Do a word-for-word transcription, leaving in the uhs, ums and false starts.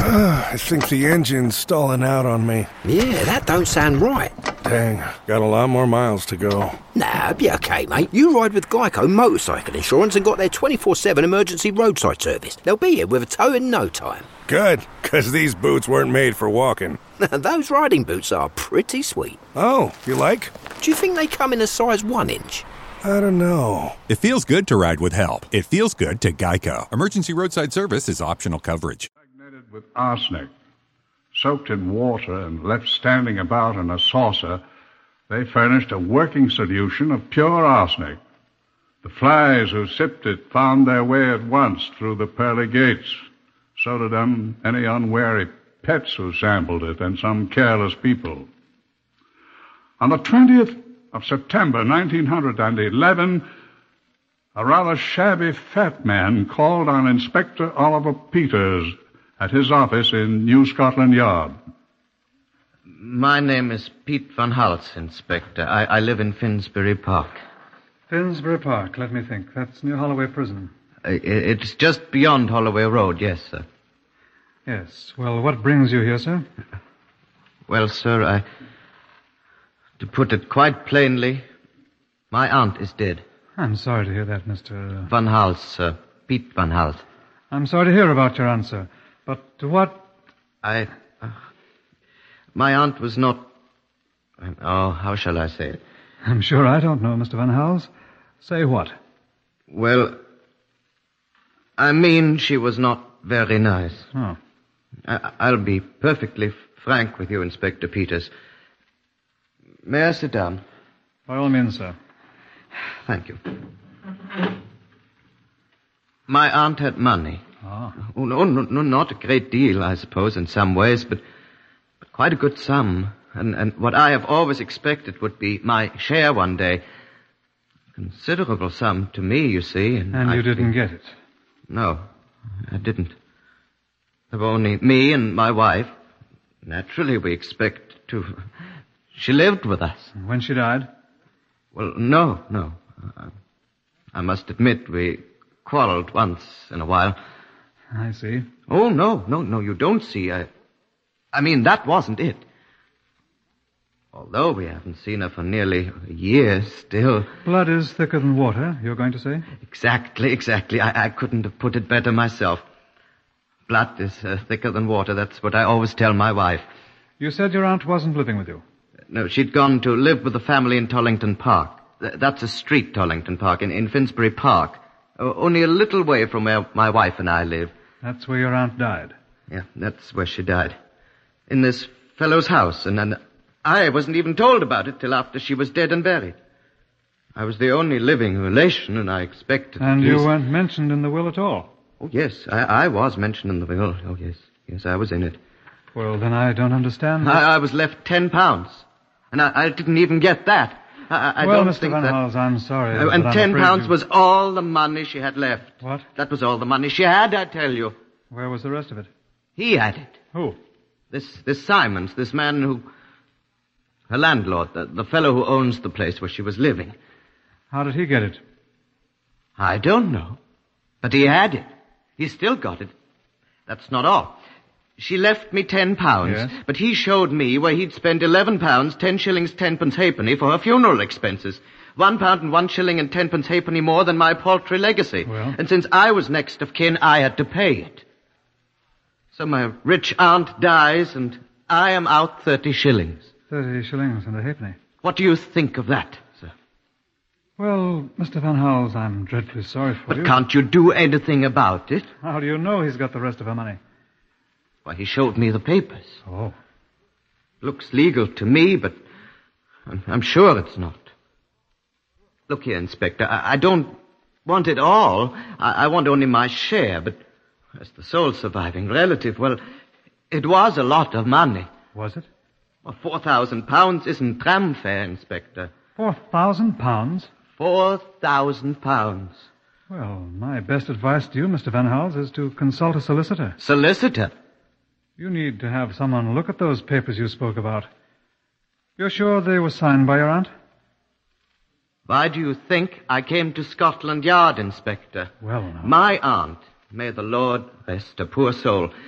I think the engine's stalling out on me. Yeah, that don't sound right. Dang, got a lot more miles to go. Nah, be okay, mate. You ride with Geico Motorcycle Insurance and got their twenty-four seven emergency roadside service. They'll be here with a tow in no time. Good, because these boots weren't made for walking. Those riding boots are pretty sweet. Oh, you like? Do you think they come in a size one inch? I don't know. It feels good to ride with help. It feels good to Geico. Emergency roadside service is optional coverage. Impregnated with arsenic, soaked in water and left standing about in a saucer, they furnished a working solution of pure arsenic. The flies who sipped it found their way at once through the pearly gates. So did um, any unwary pets who sampled it and some careless people. On the twentieth of September, nineteen eleven, a rather shabby fat man called on Inspector Oliver Peters at his office in New Scotland Yard. My name is Pete Van Hals, Inspector. I, I live in Finsbury Park. Finsbury Park, let me think. That's near Holloway Prison. Uh, it's just beyond Holloway Road, yes, sir. Yes. Well, what brings you here, sir? Well, sir, I... To put it quite plainly, my aunt is dead. I'm sorry to hear that, Mister Van Hals, sir. Piet Van Hals. I'm sorry to hear about your answer. But what... I... Uh, my aunt was not... Oh, how shall I say it? I'm sure I don't know, Mister Van Hals. Say what? Well, I mean she was not very nice. Oh. I, I'll be perfectly frank with you, Inspector Peters. May I sit down? By all means, sir. Thank you. My aunt had money. Ah. Oh, no, no, no, not a great deal, I suppose, in some ways, but, but quite a good sum. And, and what I have always expected would be my share one day. Considerable sum to me, you see. And, and you I didn't think... get it? No, I didn't. There were only me and my wife. Naturally, we expect to... She lived with us. When she died? Well, no, no. Uh, I must admit we quarreled once in a while. I see. Oh, no, no, no, you don't see. I, I mean, that wasn't it. Although we haven't seen her for nearly a year still. Blood is thicker than water, you're going to say? Exactly, exactly. I, I couldn't have put it better myself. Blood is uh, thicker than water. That's what I always tell my wife. You said your aunt wasn't living with you? No, she'd gone to live with the family in Tollington Park. Th- that's a street, Tollington Park, in, in Finsbury Park. O- only a little way from where my wife and I live. That's where your aunt died? Yeah, that's where she died. In this fellow's house, and, and I wasn't even told about it till after she was dead and buried. I was the only living relation, and I expected... And you least... weren't mentioned in the will at all? Oh, yes, I, I was mentioned in the will. Oh, yes, yes, I was in it. Well, then I don't understand... I, I was left ten pounds. And I, I didn't even get that. I, I well, don't Mister think Van that... Hals, I'm sorry. Uh, and ten pounds you... was all the money she had left. What? That was all the money she had, I tell you. Where was the rest of it? He had it. Who? This this Simons, this man who... Her landlord, the, the fellow who owns the place where she was living. How did he get it? I don't know. But he had it. He still got it. That's not all. She left me ten pounds, yes. But he showed me where he'd spent eleven pounds, ten shillings, tenpence halfpenny for her funeral expenses. One pound and one shilling and tenpence halfpenny more than my paltry legacy. Well? And since I was next of kin, I had to pay it. So my rich aunt dies, and I am out thirty shillings. Thirty shillings and a halfpenny. What do you think of that, sir? Well, Mister Van Hals, I'm dreadfully sorry for but you. But can't you do anything about it? How do you know he's got the rest of her money? Why, he showed me the papers. Oh. Looks legal to me, but I'm, I'm sure it's not. Look here, Inspector, I, I don't want it all. I, I want only my share, but as the sole surviving relative, well, it was a lot of money. Was it? Well, four thousand pounds isn't tram fare, Inspector. Four thousand pounds? Four thousand pounds. Well, my best advice to you, Mister Van Hals, is to consult a solicitor. Solicitor? You need to have someone look at those papers you spoke about. You're sure they were signed by your aunt? Why do you think I came to Scotland Yard, Inspector? Well, no. My aunt, may the Lord rest her poor soul,